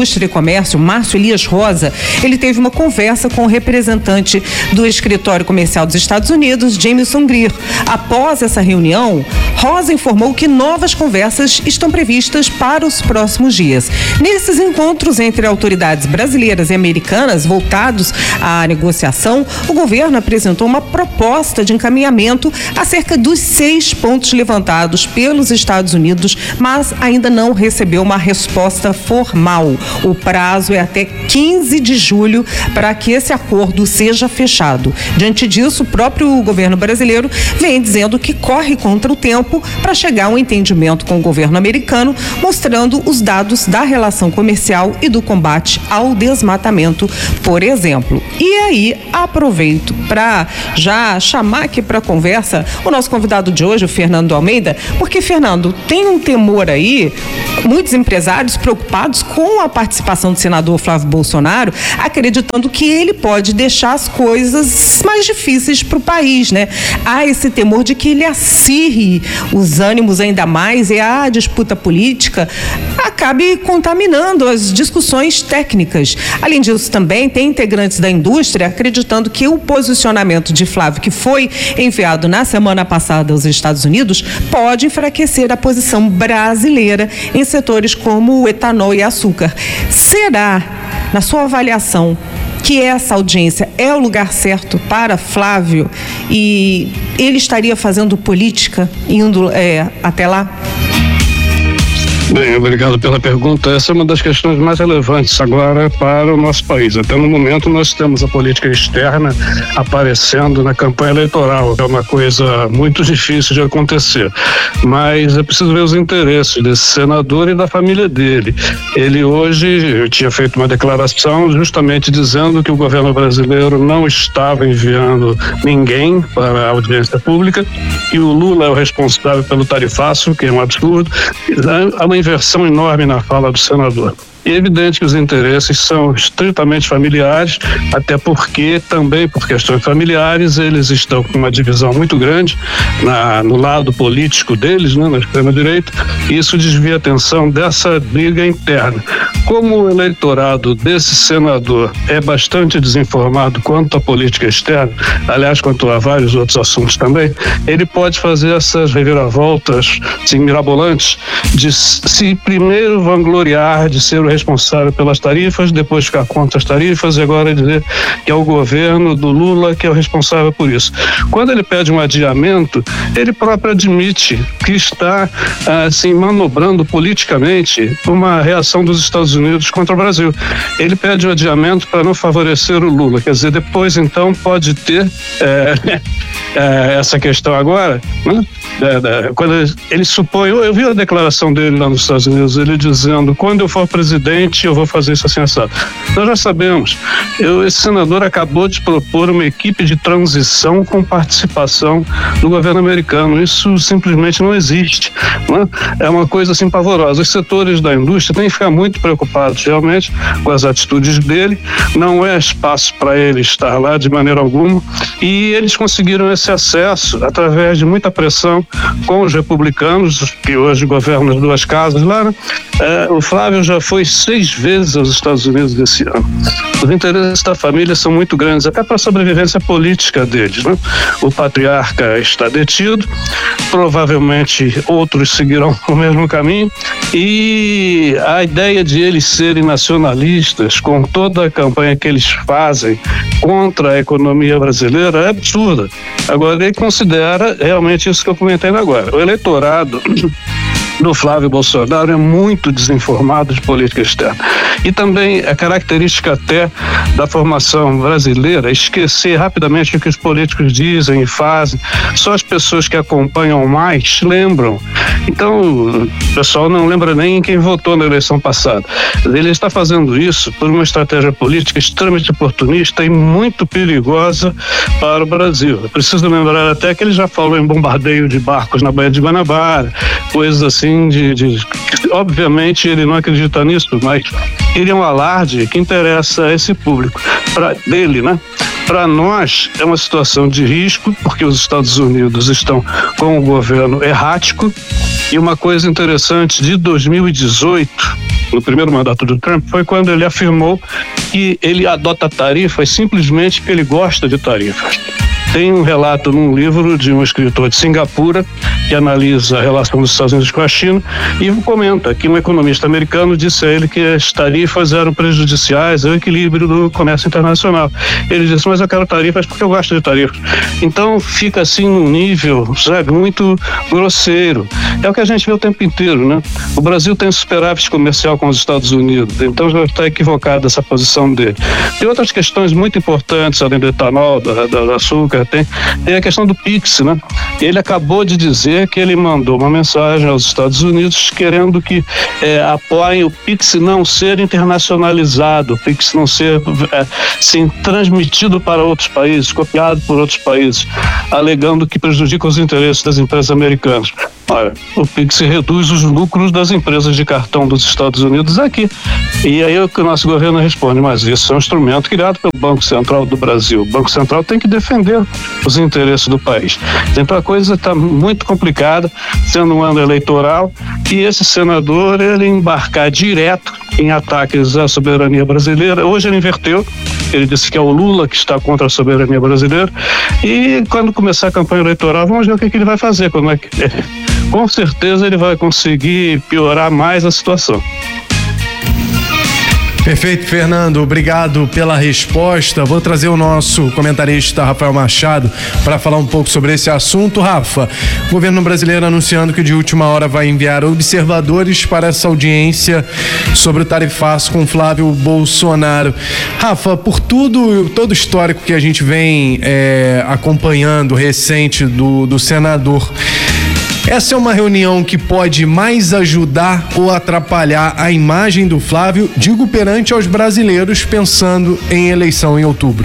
Indústria e Comércio, Márcio Elias Rosa, ele teve uma conversa com o representante do escritório comercial dos Estados Unidos, Jameson Greer. Após essa reunião, Rosa informou que novas conversas estão previstas para os próximos dias. Nesses encontros entre autoridades brasileiras e americanas voltados à negociação, o governo apresentou uma proposta de encaminhamento acerca dos seis pontos levantados pelos Estados Unidos, mas ainda não recebeu uma resposta formal. O prazo é até quinze de julho para que esse acordo seja fechado. Diante disso, o próprio governo brasileiro vem dizendo que corre contra o tempo para chegar a um entendimento com o governo americano, mostrando os dados da relação comercial e do combate ao desmatamento, por exemplo. E aí, aproveito para já chamar aqui para conversa o nosso convidado de hoje, o Fernando Almeida, porque, Fernando, tem um temor aí, muitos empresários preocupados com a participação do senador Flávio Bolsonaro, acreditando que ele pode deixar as coisas mais difíceis para o país, né? Há esse temor de que ele acirre os ânimos ainda mais e a disputa política acabe contaminando as discussões técnicas. Além disso, também tem integrantes da indústria acreditando que o posicionamento de Flávio, que foi enviado na semana passada aos Estados Unidos, pode enfraquecer a posição brasileira em setores como o etanol e açúcar. Será, na sua avaliação, que essa audiência é o lugar certo para Flávio e ele estaria fazendo política indo é, até lá? Bem, obrigado pela pergunta. Essa é uma das questões mais relevantes agora para o nosso país. Até no momento nós temos a política externa aparecendo na campanha eleitoral. É uma coisa muito difícil de acontecer. Mas é preciso ver os interesses desse senador e da família dele. Ele hoje tinha feito uma declaração justamente dizendo que o governo brasileiro não estava enviando ninguém para a audiência pública, que o Lula é o responsável pelo tarifaço, que é um absurdo. Há uma inversão enorme na fala do senador. É evidente que os interesses são estritamente familiares, até porque, também por questões familiares, eles estão com uma divisão muito grande na, no lado político deles, né, na extrema-direita, e isso desvia a atenção dessa briga interna. Como o eleitorado desse senador é bastante desinformado quanto à política externa, aliás, quanto a vários outros assuntos também, ele pode fazer essas reviravoltas, assim, mirabolantes, de se primeiro vangloriar de ser o responsável pelas tarifas, depois ficar contra as tarifas e agora dizer que é o governo do Lula que é o responsável por isso. Quando ele pede um adiamento, ele próprio admite que está assim manobrando politicamente uma reação dos Estados Unidos contra o Brasil. Ele pede um adiamento para não favorecer o Lula, quer dizer, depois então pode ter é, é, essa questão agora, né? É, é, quando ele, ele supõe, eu, eu vi a declaração dele lá nos Estados Unidos, ele dizendo, quando eu for presidente eu vou fazer isso assim assado. Nós já sabemos, eu, esse senador acabou de propor uma equipe de transição com participação do governo americano, isso simplesmente não existe, né? É uma coisa assim pavorosa. Os setores da indústria têm que ficar muito preocupados realmente com as atitudes dele, não é espaço para ele estar lá de maneira alguma, e eles conseguiram esse acesso através de muita pressão com os republicanos, que hoje governam as duas casas lá, né? É, o Flávio já foi seis vezes aos Estados Unidos esse ano. Os interesses da família são muito grandes, até para a sobrevivência política deles, né? O patriarca está detido, provavelmente outros seguirão o mesmo caminho, e a ideia de eles serem nacionalistas, com toda a campanha que eles fazem contra a economia brasileira, é absurda. Agora, ele considera realmente isso que eu comentei agora. O eleitorado do Flávio Bolsonaro é muito desinformado de política externa. E também a característica até da formação brasileira, esquecer rapidamente o que os políticos dizem e fazem. Só as pessoas que acompanham mais lembram. Então, o pessoal não lembra nem quem votou na eleição passada. Ele está fazendo isso por uma estratégia política extremamente oportunista e muito perigosa para o Brasil. Eu preciso lembrar até que ele já falou em bombardeio de barcos na Baía de Guanabara, coisas assim De, de, obviamente ele não acredita nisso, mas ele é um alarde que interessa a esse público, pra, dele, né? Para nós é uma situação de risco, porque os Estados Unidos estão com um governo errático, e uma coisa interessante, de dois mil e dezoito no primeiro mandato do Trump, foi quando ele afirmou que ele adota tarifas simplesmente porque ele gosta de tarifas. Tem um relato num livro de um escritor de Singapura que analisa a relação dos Estados Unidos com a China e comenta que um economista americano disse a ele que as tarifas eram prejudiciais ao equilíbrio do comércio internacional. Ele disse, mas eu quero tarifas porque eu gosto de tarifas. Então fica assim num nível, sabe, muito grosseiro. É o que a gente vê o tempo inteiro, né? O Brasil tem superávit comercial com os Estados Unidos, então já está equivocada essa posição dele. Tem outras questões muito importantes, além do etanol, do, do açúcar, Tem, tem a questão do Pix, né? Ele acabou de dizer que ele mandou uma mensagem aos Estados Unidos querendo que é, apoiem o Pix não ser internacionalizado, o Pix não ser é, sim, transmitido para outros países, copiado por outros países, alegando que prejudica os interesses das empresas americanas. Olha, o Pix reduz os lucros das empresas de cartão dos Estados Unidos aqui. E aí o que o nosso governo responde, mas isso é um instrumento criado pelo Banco Central do Brasil. O Banco Central tem que defender os interesses do país. Então a coisa está muito complicada, sendo um ano eleitoral, e esse senador, ele embarcar direto em ataques à soberania brasileira. Hoje ele inverteu, ele disse que é o Lula que está contra a soberania brasileira, e quando começar a campanha eleitoral, vamos ver o que, que ele vai fazer, como é que... Com certeza ele vai conseguir piorar mais a situação. Perfeito, Fernando. Obrigado pela resposta. Vou trazer o nosso comentarista Rafael Machado para falar um pouco sobre esse assunto. Rafa, o governo brasileiro anunciando que de última hora vai enviar observadores para essa audiência sobre o tarifaço com Flávio Bolsonaro. Rafa, por tudo, todo o histórico que a gente vem é, acompanhando recente do, do senador, essa é uma reunião que pode mais ajudar ou atrapalhar a imagem do Flávio, digo perante aos brasileiros, pensando em eleição em outubro?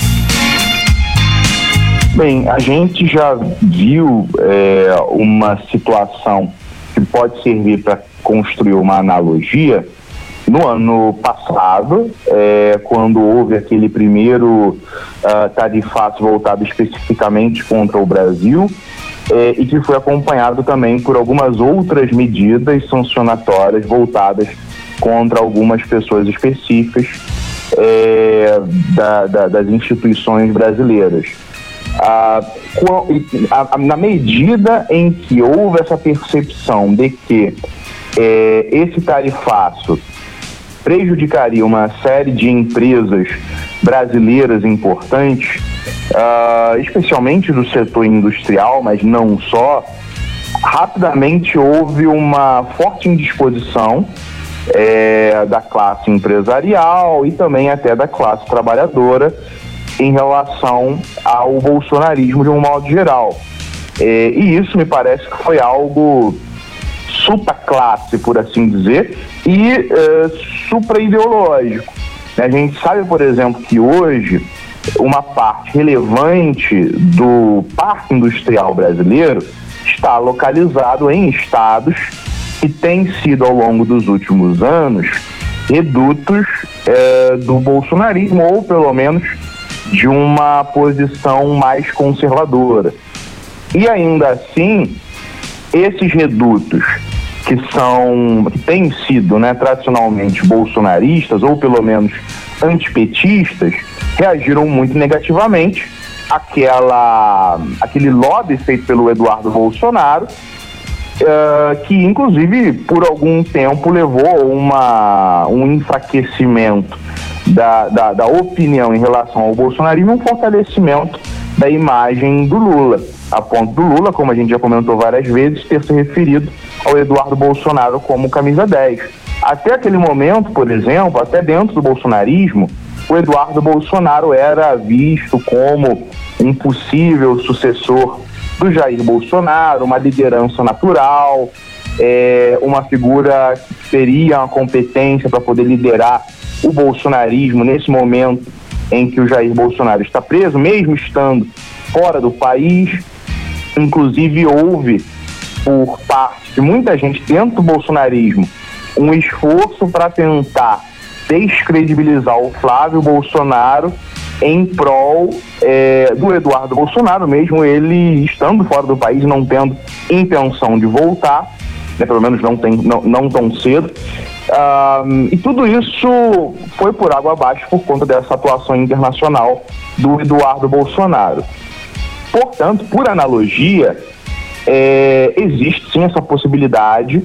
Bem, a gente já viu é, uma situação que pode servir para construir uma analogia no ano passado, é, quando houve aquele primeiro uh, tarifaço voltado especificamente contra o Brasil, É, e que foi acompanhado também por algumas outras medidas sancionatórias voltadas contra algumas pessoas específicas é, da, da, das instituições brasileiras. Ah, a, a, na medida em que houve essa percepção de que é, esse tarifaço prejudicaria uma série de empresas brasileiras importantes, uh, especialmente do setor industrial, mas não só, rapidamente houve uma forte indisposição é, da classe empresarial e também até da classe trabalhadora em relação ao bolsonarismo de um modo geral. É, e isso me parece que foi algo supra-classe, por assim dizer, e é, supra-ideológico. A gente sabe, por exemplo, que hoje uma parte relevante do parque industrial brasileiro está localizado em estados que têm sido, ao longo dos últimos anos, redutos é, do bolsonarismo, ou pelo menos de uma posição mais conservadora. E ainda assim, esses redutos que são, que têm sido, né, tradicionalmente bolsonaristas, ou pelo menos antipetistas, reagiram muito negativamente àquela, àquele lobby feito pelo Eduardo Bolsonaro, uh, que inclusive por algum tempo levou a uma, um enfraquecimento da, da, da opinião em relação ao bolsonarismo e um fortalecimento da imagem do Lula, a ponto do Lula, como a gente já comentou várias vezes, ter se referido ao Eduardo Bolsonaro como camisa dez. Até aquele momento, por exemplo, até dentro do bolsonarismo, o Eduardo Bolsonaro era visto como um possível sucessor do Jair Bolsonaro, uma liderança natural, é, uma figura que teria uma competência para poder liderar o bolsonarismo nesse momento em que o Jair Bolsonaro está preso, mesmo estando fora do país. Inclusive houve, por parte de muita gente dentro do bolsonarismo, um esforço para tentar descredibilizar o Flávio Bolsonaro em prol é, do Eduardo Bolsonaro, mesmo ele estando fora do país, não tendo intenção de voltar, né, pelo menos não, tem, não, não tão cedo. Um, e tudo isso foi por água abaixo por conta dessa atuação internacional do Eduardo Bolsonaro. Portanto, por analogia, é, existe sim essa possibilidade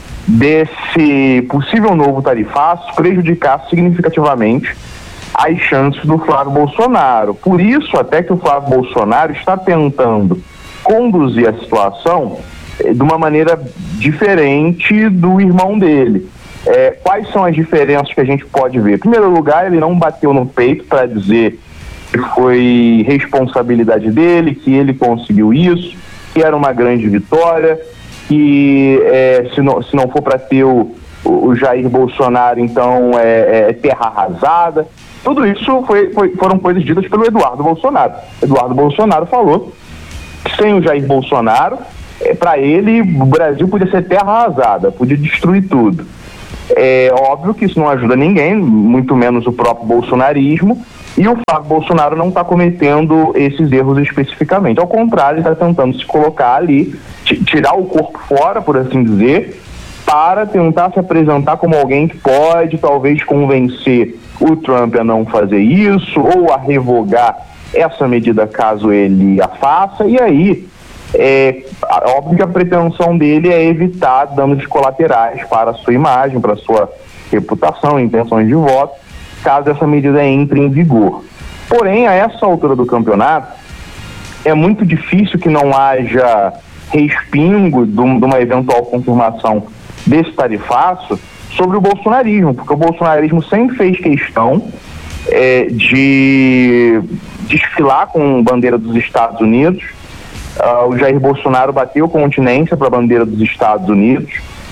desse possível novo tarifaço prejudicar significativamente as chances do Flávio Bolsonaro. Por isso, até que o Flávio Bolsonaro está tentando conduzir a situação eh, de uma maneira diferente do irmão dele. É, quais são as diferenças que a gente pode ver? Em primeiro lugar, ele não bateu no peito para dizer que foi responsabilidade dele, que ele conseguiu isso, que era uma grande vitória, que é, se, não, se não for para ter o, o Jair Bolsonaro, então é, é terra arrasada. Tudo isso foi, foi, foram coisas ditas pelo Eduardo Bolsonaro. Eduardo Bolsonaro falou que sem o Jair Bolsonaro, é, para ele, o Brasil podia ser terra arrasada, podia destruir tudo. É óbvio que isso não ajuda ninguém, muito menos o próprio bolsonarismo, e o Flávio Bolsonaro não está cometendo esses erros especificamente. Ao contrário, ele está tentando se colocar ali, tirar o corpo fora, por assim dizer, para tentar se apresentar como alguém que pode talvez convencer o Trump a não fazer isso, ou a revogar essa medida caso ele a faça, e aí é óbvio que a pretensão dele é evitar danos colaterais para a sua imagem, para a sua reputação, intenções de voto, caso essa medida entre em vigor. Porém, a essa altura do campeonato, é muito difícil que não haja respingo de uma eventual confirmação desse tarifaço sobre o bolsonarismo, porque o bolsonarismo sempre fez questão é, de desfilar com bandeira dos Estados Unidos. Uh, o Jair Bolsonaro bateu continência para a bandeira dos Estados Unidos,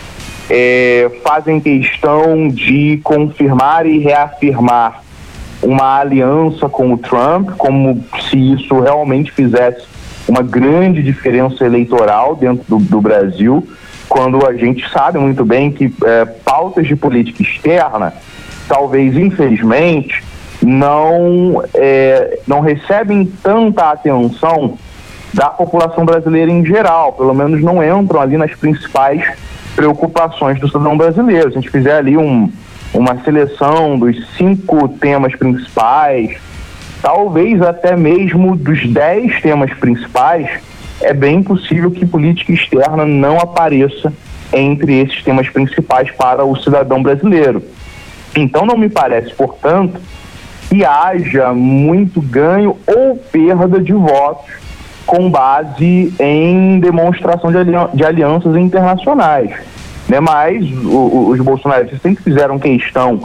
é, fazem questão de confirmar e reafirmar uma aliança com o Trump, como se isso realmente fizesse uma grande diferença eleitoral dentro do, do Brasil, quando a gente sabe muito bem que é, pautas de política externa, talvez infelizmente, não, é, não recebem tanta atenção da população brasileira em geral, pelo menos não entram ali nas principais preocupações do cidadão brasileiro. Se a gente fizer ali um, uma seleção dos cinco temas principais, talvez até mesmo dos dez temas principais, é bem possível que política externa não apareça entre esses temas principais para o cidadão brasileiro. Então não me parece, portanto, que haja muito ganho ou perda de votos com base em demonstração de, alian- de alianças internacionais, né? Mas o, o, os bolsonaristas sempre fizeram questão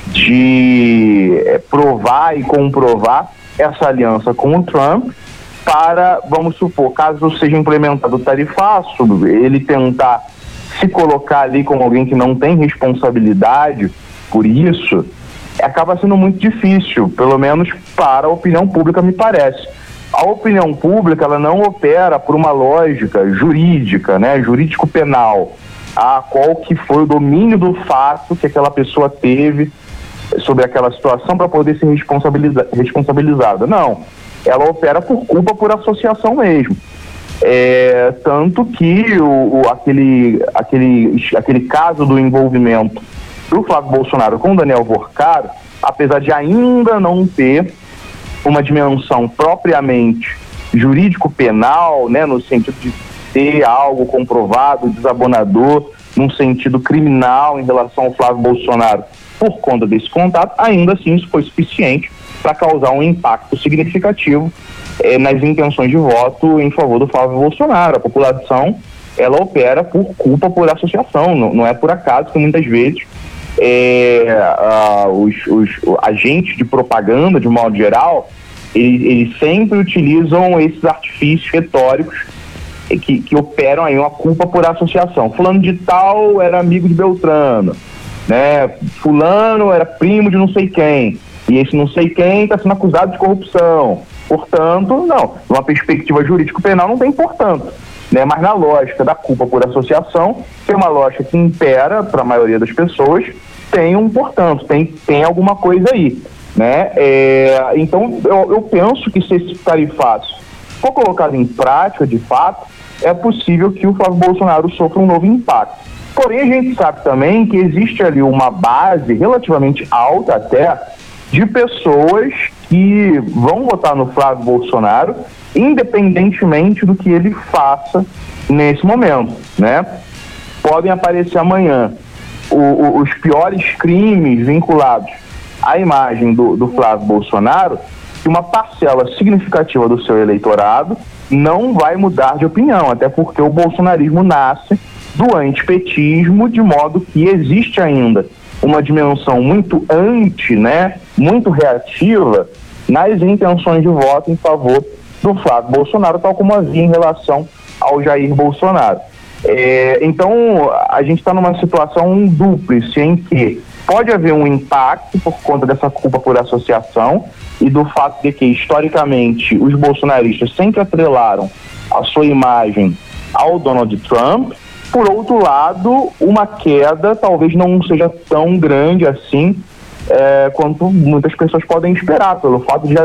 de é, provar e comprovar essa aliança com o Trump para, vamos supor, caso seja implementado o tarifaço, ele tentar se colocar ali como alguém que não tem responsabilidade por isso, acaba sendo muito difícil, pelo menos para a opinião pública, me parece. A opinião pública, ela não opera por uma lógica jurídica, né, jurídico-penal, a qual que foi o domínio do fato que aquela pessoa teve sobre aquela situação para poder ser responsabiliza- responsabilizada. Não, ela opera por culpa por associação mesmo. É, tanto que o, o, aquele, aquele, aquele caso do envolvimento do Flávio Bolsonaro com o Daniel Vorcaro, apesar de ainda não ter uma dimensão propriamente jurídico-penal, né, no sentido de ter algo comprovado, desabonador, num sentido criminal em relação ao Flávio Bolsonaro por conta desse contato, ainda assim isso foi suficiente para causar um impacto significativo eh, nas intenções de voto em favor do Flávio Bolsonaro. A população, ela opera por culpa por associação, não, não é por acaso que muitas vezes É, uh, os, os agentes de propaganda, de modo geral, eles, eles sempre utilizam esses artifícios retóricos que, que operam aí uma culpa por associação. Fulano de tal era amigo de Beltrano, né? Fulano era primo de não sei quem, e esse não sei quem está sendo acusado de corrupção. Portanto, não, numa perspectiva jurídico-penal não tem portanto. Né? Mas na lógica da culpa por associação, tem uma lógica que impera para a maioria das pessoas, tem um portanto, tem, tem alguma coisa aí. Né? É, então, eu, eu penso que se esse tarifaço for colocado em prática, de fato, é possível que o Flávio Bolsonaro sofra um novo impacto. Porém, a gente sabe também que existe ali uma base relativamente alta até de pessoas que vão votar no Flávio Bolsonaro, independentemente do que ele faça nesse momento, né? Podem aparecer amanhã o, o, os piores crimes vinculados à imagem do, do Flávio Bolsonaro, que uma parcela significativa do seu eleitorado não vai mudar de opinião, até porque o bolsonarismo nasce do antipetismo, de modo que existe ainda uma dimensão muito anti, né, muito reativa nas intenções de voto em favor do Flávio Bolsonaro, tal como havia em relação ao Jair Bolsonaro. É, então, a gente está numa situação dúplice em que pode haver um impacto por conta dessa culpa por associação e do fato de que, historicamente, os bolsonaristas sempre atrelaram a sua imagem ao Donald Trump. Por outro lado, uma queda talvez não seja tão grande assim é, quanto muitas pessoas podem esperar, pelo fato de